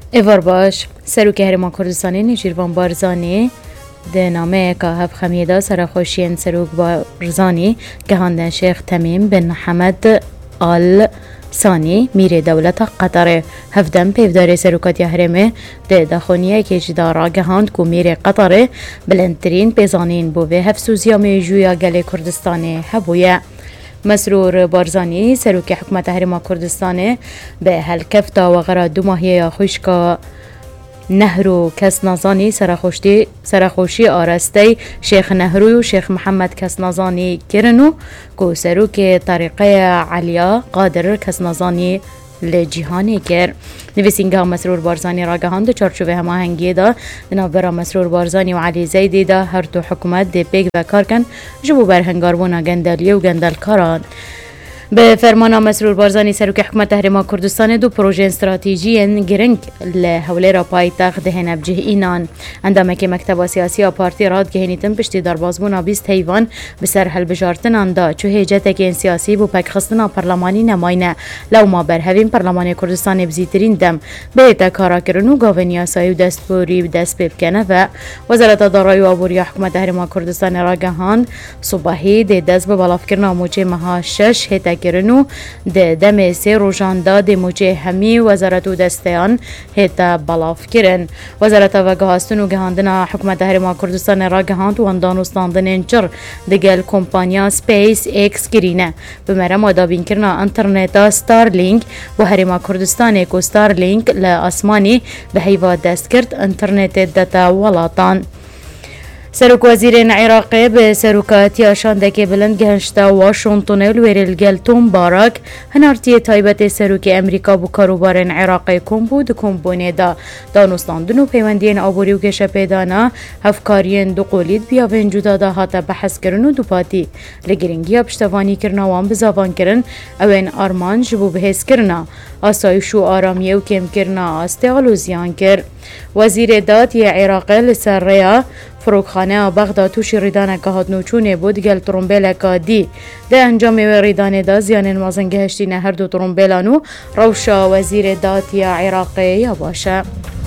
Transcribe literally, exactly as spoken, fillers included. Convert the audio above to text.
ایوار باش سروک هرمان کردستانی نیجیروان بارزانی ده نامه که هف خمیده سرخوشین سروک بارزانی گهاندن شیخ تمیم بن حمد آل ثانی میر دولت قطر هفدم پیفدار سروکات هرمه ده دخونیه که جدارا گهاند کو میر قطر بلندترین پیزانین بوه هفسوزیا میجویا گل کردستانی هبویه. مسرور بارزانی سروک حکومت هرما کردستان به هلکفتا و غرا دو ماهی خوشکا نهرو کسنازانی سرخوشی سرخوشی آرسته شیخ نهرو و شیخ محمد کسنازانی کرنو کو سروک طریقه علیا قادر کسنازانی لجیهانی کر نویسینگاه مسرور بارزانی را گهاند چارچوبه هماهنگی دا نابرا مسرور بارزانی و علی زیدی دا هر دو حکومت دی پیگ و کار کن جبو برهنگاربونا گندلی و گندل کاران. به فرمان مسرور بارزانی سروک حکومت هرما کردستان دو پروژه استراتیجی گرنگ لحوله را پایتخت دهن بجه اینان اندامه که مکتب سیاسی پارتی راد که هنیتن پشتی در بازبونا بیست حیوان بسر حل بجارتن اندا چو هیجت که سیاسی بو پک خستنا پرلمانی نماینه لو ما برهوین پرلمان کردستان بزیترین دم به تکارا کرنو گاونیا سایو دستپوری دست بکنه و وزارت دارایی و آبوری حکومت هرما کردستان را گهاند صبحی ده دست به بالاف کرنا موچه مها شش هتا کرنو ده دم سه روزانده ده موجه همی وزارت و دستیان هتا بلاف کرن وزارت و گهاستن و گهاندن حکومت هرما کردستان را گهاند و اندان و ستاندن انچر دگل کمپانیا سپیس ایکس گرینه بمره مادابین کرنا انترنتا ستارلینک و هرما کردستان کو ستارلینک لاسمانی به هیوا دست کرد انترنت دتا ولاتان. سروک وزیر عراقی به سروکاتی آشانده بلند گهشتا واشنطن الویرل گلتون باراک هنارتی تایبت سروک امریکا بو کاروبار عراقی کن بود کمبونه دا دانستاندن و پیوندین آبوری و گشه پیدانا هفکارین دو قولید بیا ونجودا دا هاتا بحث کرن و دو پاتی لگرنگی ها پشتوانی کرنا وان بزاوان کرن اوین آرمان جبو بحث کرنا آسایش و آرامیه و کم کرنا استقل و زیان کر. وزیر داتی عراقی لسر ریا فروخانه بغداد توش ریدانه که هات نوچونه بود گل ترومبیل که دی ده انجام ریدانه دا زیان مازنگه هشتینه هر دو ترومبیلانو روشا وزیر داتی عراقی باشه.